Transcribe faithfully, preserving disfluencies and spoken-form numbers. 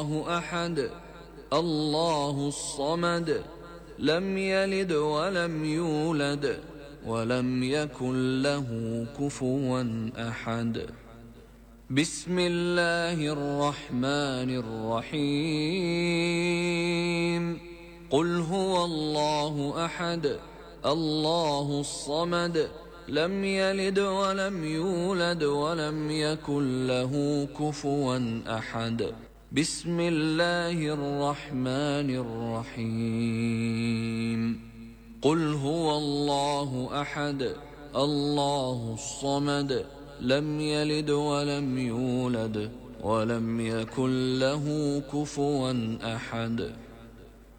الله أحد الله الصمد لم يلد ولم يولد ولم يكن له كفوا أحد. بسم الله الرحمن الرحيم. قل هو الله أحد الله الصمد لم يلد ولم يولد ولم يكن له كفوا أحد. بسم الله الرحمن الرحيم. قل هو الله أحد الله الصمد لم يلد ولم يولد ولم يكن له كفوا أحد.